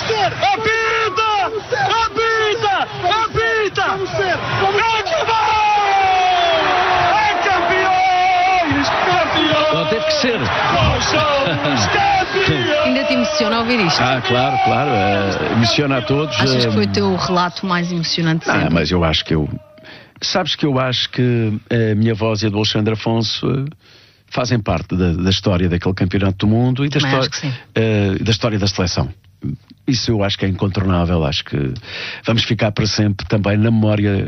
Apita! Apita! Apita! É que é campeões! Campeões! Não teve que ser. Nós somos campeões! Ainda te emociona ouvir isto? Claro. Emociona a todos. Achas que foi o teu relato mais emocionante sempre? Mas eu acho que Sabes que eu acho que a minha voz e a do Alexandre Afonso fazem parte da história daquele campeonato do mundo e da história da seleção. Isso eu acho que é incontornável. Acho que vamos ficar para sempre também na memória.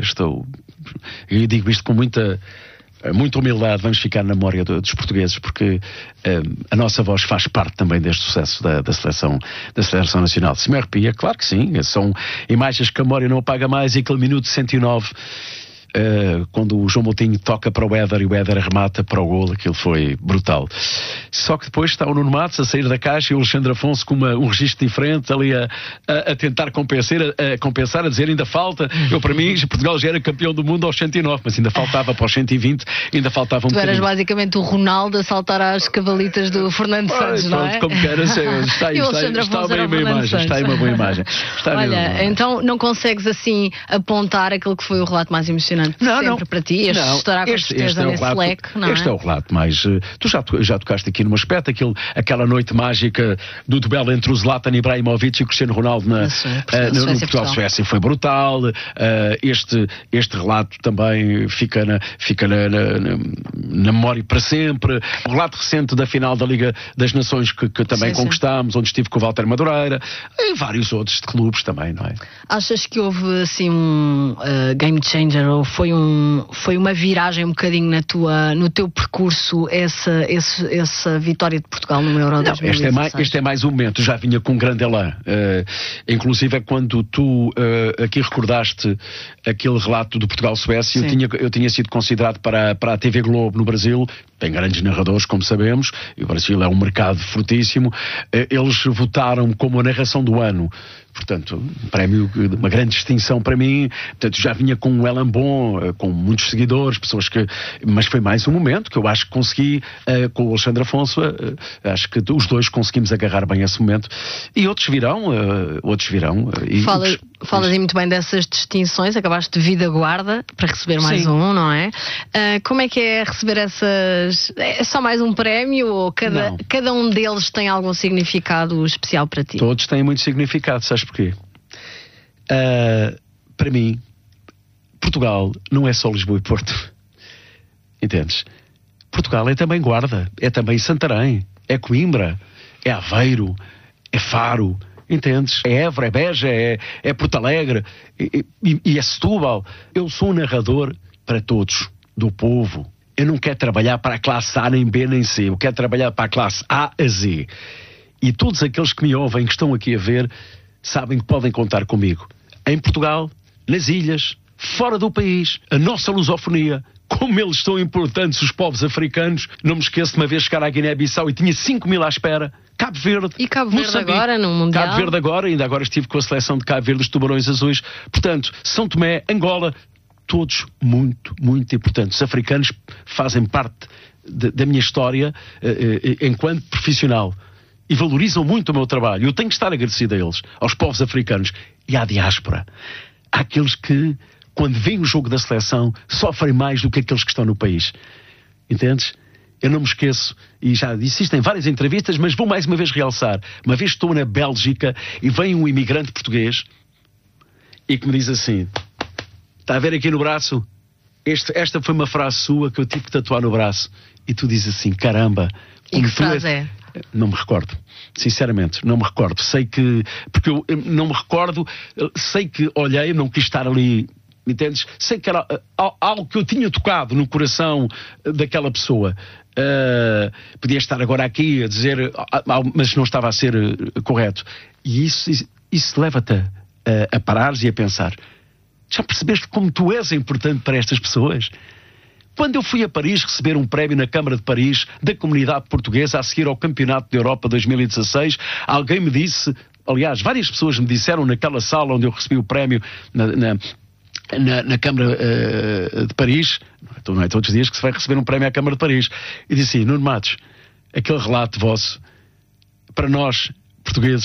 Eu digo isto com muita humildade. Vamos ficar na memória dos portugueses, porque a nossa voz faz parte também deste sucesso da seleção nacional. Se me arrepia, claro que sim. São imagens que a memória não apaga mais. E aquele minuto 109, quando o João Moutinho toca para o Éder e o Éder remata para o golo, aquilo foi brutal. Só que depois está o Nuno Matos a sair da caixa e o Alexandre Afonso com um registro diferente ali a tentar compensar, a dizer ainda falta. Para mim, Portugal já era campeão do mundo aos 109, mas ainda faltava para os 120, ainda faltava um bocadinho. Tu eras basicamente o Ronaldo a saltar às cavalitas do Fernando Santos, não é? Como queres, está aí uma boa imagem. Olha, então não consegues assim apontar aquilo que foi o relato mais emocionante sempre para ti? Este estará com certeza nesse leque, não é? Este é o relato mais... Tu já tocaste aqui num aspecto, aquela noite mágica do duelo entre o Zlatan Ibrahimovic e o Cristiano Ronaldo no Portugal-Suécia. Foi brutal. Este relato também fica na memória para sempre. O relato recente da final da Liga das Nações que também conquistámos, onde estive com o Walter Madureira e vários outros de clubes também, não é? Achas que houve assim um game changer, ou foi uma viragem um bocadinho no teu percurso, essa vitória de Portugal no Euro 2016? Este é mais um momento. Já vinha com um grande elan. Inclusive é quando tu aqui recordaste aquele relato do Portugal-Suécia. Eu tinha sido considerado para a TV Globo no Brasil. Tem grandes narradores, como sabemos, e o Brasil é um mercado fortíssimo. Eles votaram como a narração do ano. Portanto, um prémio de uma grande distinção para mim. Portanto, já vinha com um elan bom, com muitos seguidores, mas foi mais um momento que eu acho que consegui, com o Alexandre Afonso, acho que os dois conseguimos agarrar bem esse momento. E outros virão. Falas aí muito bem dessas distinções. Acabaste de vir da guarda para receber mais um, não é? Como é que é receber essas... É só mais um prémio, ou cada um deles tem algum significado especial para ti? Todos têm muito significado, sabes porquê? Para mim, Portugal não é só Lisboa e Porto. Entendes? Portugal é também Guarda, é também Santarém, é Coimbra, é Aveiro, é Faro, entendes? É Évora, é Beja, é Porto Alegre e é Setúbal. Eu sou um narrador para todos, do povo. Eu não quero trabalhar para a classe A, nem B, nem C. Eu quero trabalhar para a classe A a Z. E todos aqueles que me ouvem, que estão aqui a ver, sabem que podem contar comigo. Em Portugal, nas ilhas, fora do país, a nossa lusofonia, como eles são importantes, os povos africanos. Não me esqueço de uma vez chegar à Guiné-Bissau e tinha 5.000 à espera. Cabo Verde. E Cabo Verde agora, no Mundial? Cabo Verde agora, ainda agora estive com a seleção de Cabo Verde dos Tubarões Azuis. Portanto, São Tomé, Angola, todos muito, muito importantes. Os africanos fazem parte da minha história enquanto profissional. E valorizam muito o meu trabalho. Eu tenho que estar agradecido a eles, aos povos africanos e à diáspora. Àqueles que, quando veem o jogo da seleção, sofrem mais do que aqueles que estão no país. Entendes? Eu não me esqueço, e já disse isto em várias entrevistas, mas vou mais uma vez realçar. Uma vez estou na Bélgica e vem um imigrante português e que me diz assim: está a ver aqui no braço? Esta foi uma frase sua que eu tive que tatuar no braço. E tu dizes assim: caramba. E que frase é? Não me recordo, sinceramente, não me recordo. Sei que, porque eu não me recordo, sei que olhei, não quis estar ali, entendes? Sei que era algo que eu tinha tocado no coração daquela pessoa. Podia estar agora aqui a dizer, mas não estava a ser correto. E isso leva-te a parares e a pensar: já percebeste como tu és importante para estas pessoas? Quando eu fui a Paris receber um prémio na Câmara de Paris da comunidade portuguesa a seguir ao Campeonato da Europa 2016, alguém me disse, aliás, várias pessoas me disseram naquela sala onde eu recebi o prémio na Câmara de Paris, não é todos os dias que se vai receber um prémio à Câmara de Paris, e disse assim: Nuno Matos, aquele relato vosso, para nós, portugueses,